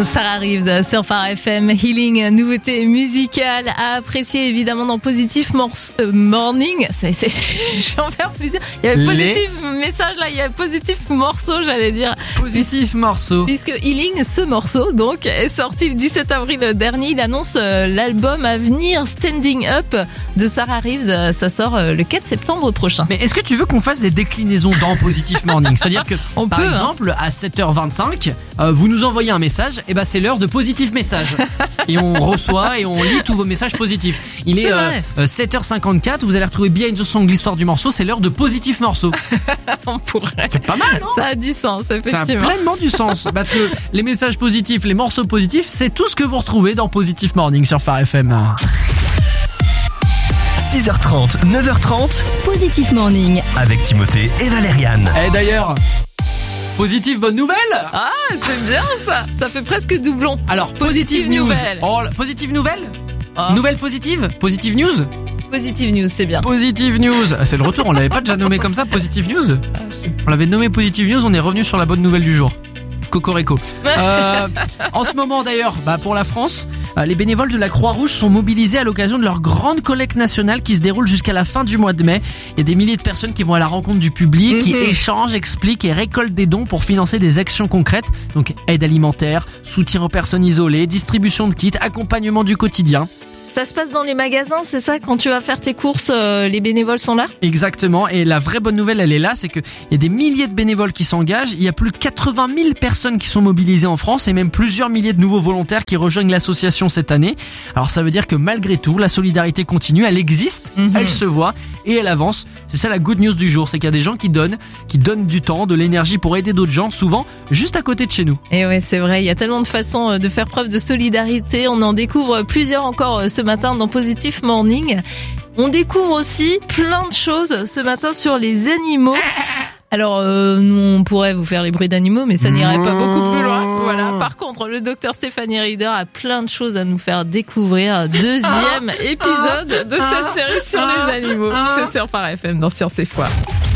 Sarah Reeves sur Phare FM, Healing, nouveauté musicale à apprécier évidemment dans Positif Morning. Je vais en faire plusieurs. Il y avait positif message là, il y a positif morceau, j'allais dire. Positif morceau. Puisque Healing, ce morceau donc est sorti le 17 avril dernier. Il annonce l'album à venir, Standing Up de Sarah Reeves. Ça sort le 4 septembre prochain. Mais est-ce que tu veux qu'on fasse des déclinaisons dans Positif Morning? C'est-à-dire que par exemple à 7h25 vous nous envoyez un message, et c'est l'heure de positif message et on reçoit et on lit tous vos messages positifs. Il est 7h54, vous allez retrouver Behind the Song, l'histoire du morceau, c'est l'heure de positif morceau. On pourrait. C'est pas mal, non? Ça a du sens, effectivement. Ça a pleinement du sens parce que les messages positifs, les morceaux positifs, c'est tout ce que vous retrouvez dans Positif Morning sur Phare FM. 6h30, 9h30, Positif Morning avec Timothée et Valériane. Et d'ailleurs, positive bonne nouvelle. Ah, c'est bien ça. Ça fait presque doublon. Alors, positive news. nouvelle. Oh, positive nouvelle. Nouvelle positive. Positive news. Positive news, c'est bien. Positive news. C'est le retour, on l'avait pas déjà nommé comme ça, Positive news. On l'avait nommé Positive news, on est revenu sur la bonne nouvelle du jour. Cocorico. En ce moment d'ailleurs, pour la France, les bénévoles de la Croix-Rouge sont mobilisés à l'occasion de leur grande collecte nationale qui se déroule jusqu'à la fin du mois de mai. Il y a des milliers de personnes qui vont à la rencontre du public, qui échangent, expliquent et récoltent des dons pour financer des actions concrètes. Donc aide alimentaire, soutien aux personnes isolées, distribution de kits, accompagnement du quotidien. Ça se passe dans les magasins, c'est ça? Quand tu vas faire tes courses, les bénévoles sont là? Exactement, et la vraie bonne nouvelle, elle est là, c'est qu'il y a des milliers de bénévoles qui s'engagent, il y a plus de 80 000 personnes qui sont mobilisées en France et même plusieurs milliers de nouveaux volontaires qui rejoignent l'association cette année. Alors ça veut dire que malgré tout, la solidarité continue, elle existe, elle se voit et elle avance. C'est ça la good news du jour, c'est qu'il y a des gens qui donnent du temps, de l'énergie pour aider d'autres gens, souvent juste à côté de chez nous. Et ouais, c'est vrai, il y a tellement de façons de faire preuve de solidarité, on en découvre plusieurs encore ce matin dans Positif Morning. On découvre aussi plein de choses ce matin sur les animaux. Alors, nous, on pourrait vous faire les bruits d'animaux, mais ça n'irait pas beaucoup plus loin. Voilà. Par contre, le docteur Stéphanie Rieder a plein de choses à nous faire découvrir. Deuxième épisode de cette série sur les animaux. C'est sur Phare FM dans Science et Foi.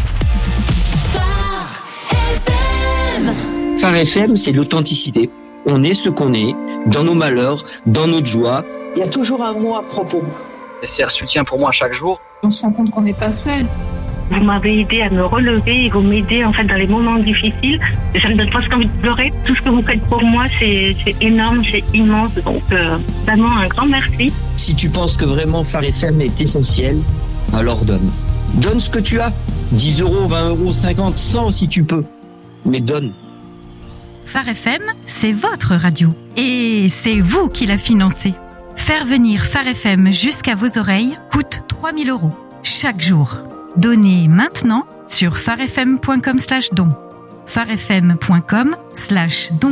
Phare FM, c'est l'authenticité. On est ce qu'on est, dans nos malheurs, dans notre joie. Il y a toujours un mot à propos. C'est un soutien pour moi chaque jour. On se rend compte qu'on n'est pas seul. Vous m'avez aidé à me relever et vous m'aidez en fait dans les moments difficiles. Ça me donne presque envie de pleurer. Tout ce que vous faites pour moi, c'est énorme, c'est immense. Donc vraiment un grand merci. Si tu penses que vraiment Phare FM est essentiel, alors donne. Donne ce que tu as. 10 €, 20 €, 50, 100 si tu peux. Mais donne. Phare FM, c'est votre radio. Et c'est vous qui la financez. Faire venir Phare FM jusqu'à vos oreilles coûte 3 000 € chaque jour. Donnez maintenant sur pharefm.com/don. pharefm.com/don.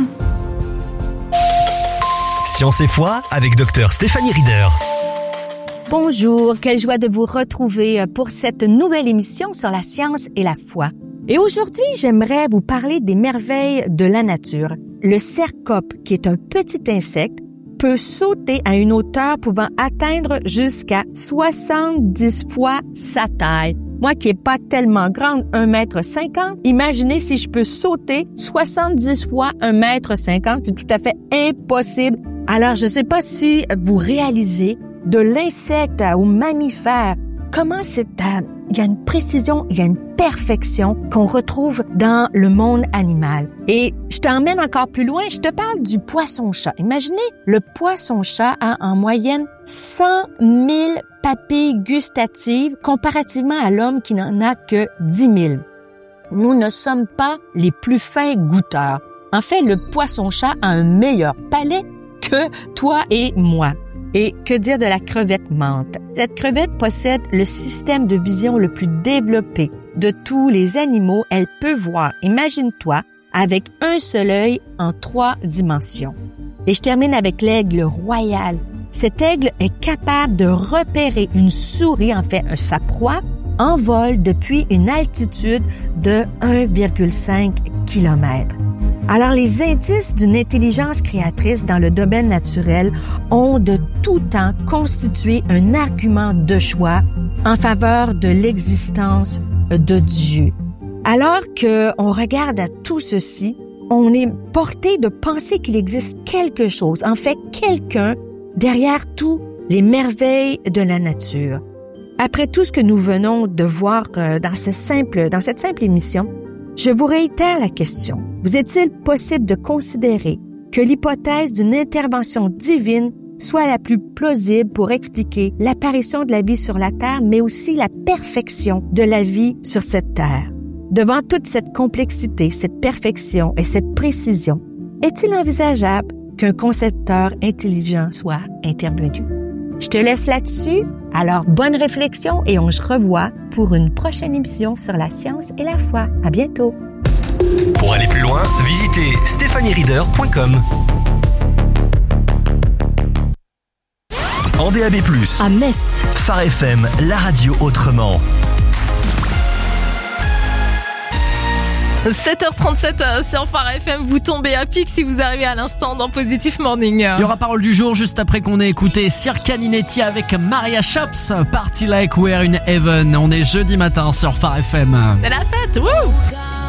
Science et Foi avec docteur Stéphanie Rieder. Bonjour, quelle joie de vous retrouver pour cette nouvelle émission sur la science et la foi. Et aujourd'hui, j'aimerais vous parler des merveilles de la nature. Le cercope, qui est un petit insecte, peut sauter à une hauteur pouvant atteindre jusqu'à 70 fois sa taille. Moi qui est pas tellement grande, 1,50 m, imaginez si je peux sauter 70 fois 1,50 m, c'est tout à fait impossible. Alors, je sais pas si vous réalisez de l'insecte au mammifère, comment il y a une précision, il y a une perfection qu'on retrouve dans le monde animal. Et je t'emmène encore plus loin, je te parle du poisson-chat. Imaginez, le poisson-chat a en moyenne 100 000 papilles gustatives comparativement à l'homme qui n'en a que 10 000. Nous ne sommes pas les plus fins goûteurs. En fait, le poisson-chat a un meilleur palais que toi et moi. Et que dire de la crevette menthe? Cette crevette possède le système de vision le plus développé de tous les animaux. Elle peut voir, imagine-toi, avec un seul œil en 3 dimensions. Et je termine avec l'aigle royal. Cet aigle est capable de repérer une souris, en fait sa proie, en vol depuis une altitude de 1,5 km. Alors, les indices d'une intelligence créatrice dans le domaine naturel ont de tout temps constitué un argument de choix en faveur de l'existence de Dieu. Alors qu'on regarde à tout ceci, on est porté de penser qu'il existe quelque chose, en fait quelqu'un derrière tous les merveilles de la nature. Après tout ce que nous venons de voir dans cette simple émission, je vous réitère la question. Vous est-il possible de considérer que l'hypothèse d'une intervention divine soit la plus plausible pour expliquer l'apparition de la vie sur la Terre, mais aussi la perfection de la vie sur cette Terre? Devant toute cette complexité, cette perfection et cette précision, est-il envisageable qu'un concepteur intelligent soit intervenu? Je te laisse là-dessus. Alors, bonne réflexion et on se revoit pour une prochaine émission sur la science et la foi. À bientôt. Pour aller plus loin, visitez stéphaniereader.com. En DAB+, à Metz, Phare FM, la radio autrement. 7h37 sur Phare FM, vous tombez à pic si vous arrivez à l'instant dans Positive Morning. Il y aura parole du jour juste après qu'on ait écouté Circa Ninetti avec Maria Shops, Party Like We're in Heaven. On est jeudi matin sur Phare FM. C'est la fête, wouh!